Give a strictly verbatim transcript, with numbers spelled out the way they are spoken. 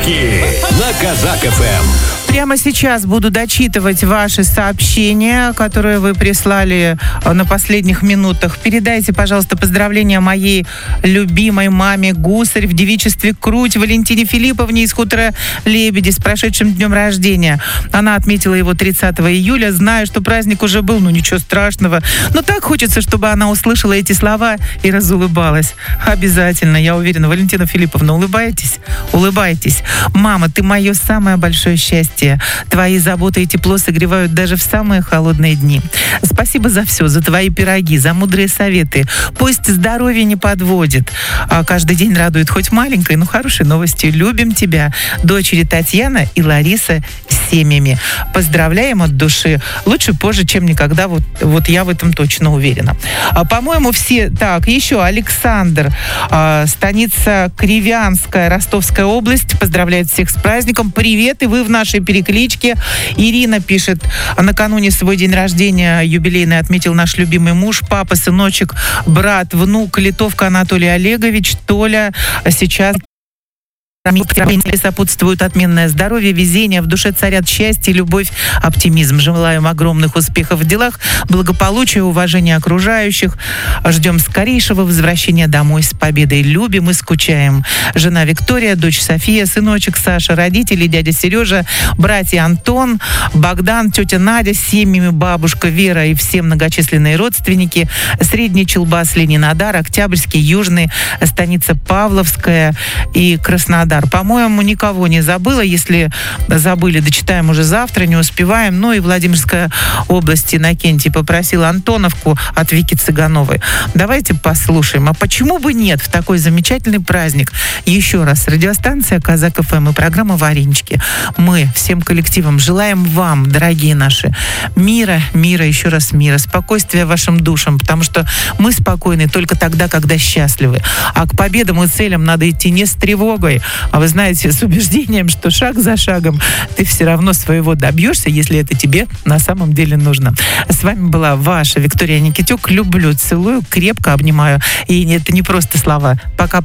Подарки на Казак эф эм. Прямо сейчас буду дочитывать ваши сообщения, которые вы прислали на последних минутах. Передайте, пожалуйста, поздравления моей любимой маме Гусарь в девичестве Круть Валентине Филипповне из хутора Лебеди с прошедшим днем рождения. Она отметила его тридцатого июля. Знаю, что праздник уже был, но ничего страшного. Но так хочется, чтобы она услышала эти слова и разулыбалась. Обязательно, я уверена. Валентина Филипповна, улыбайтесь? Улыбайтесь. Мама, ты мое самое большое счастье. Твои заботы и тепло согревают даже в самые холодные дни. Спасибо за все, за твои пироги, за мудрые советы. Пусть здоровье не подводит, а каждый день радует хоть маленькой, но хорошей новостью. Любим тебя. Дочери Татьяна и Лариса с семьями. Поздравляем от души. Лучше позже, чем никогда. Вот, вот я в этом точно уверена. А, по-моему, все... Так, еще Александр. А, станица Кривянская, Ростовская область. Поздравляет всех с праздником. Привет, и вы в нашей перекличке. Ирина пишет, накануне свой день рождения юбилейный отметил наш любимый муж, папа, сыночек, брат, внук, Литовка Анатолий Олегович, Толя. Сейчас сопутствует отменное здоровье, везение, в душе царят счастье, любовь, оптимизм. Желаем огромных успехов в делах, благополучия, уважения окружающих. Ждем скорейшего возвращения домой с победой. Любим и скучаем. Жена Виктория, дочь София, сыночек Саша, родители, дядя Сережа, братья Антон, Богдан, тетя Надя, с семьями, бабушка Вера и все многочисленные родственники. Средний Челбас, Ленинодар, Октябрьский, Южный, станица Павловская и Краснодар. По-моему, никого не забыла. Если забыли, дочитаем уже завтра, не успеваем. Ну и Владимирская область, Иннокентий попросил Антоновку от Вики Цыгановой. Давайте послушаем. А почему бы нет в такой замечательный праздник? Еще раз, радиостанция Казак эф эм и программа «Варенички». Мы всем коллективам желаем вам, дорогие наши, мира, мира, еще раз мира, спокойствия вашим душам, потому что мы спокойны только тогда, когда счастливы. А к победам и целям надо идти не с тревогой, а вы знаете, с убеждением, что шаг за шагом ты все равно своего добьешься, если это тебе на самом деле нужно. С вами была ваша Виктория Никитюк. Люблю, целую, крепко обнимаю. И это не просто слова. Пока-пока.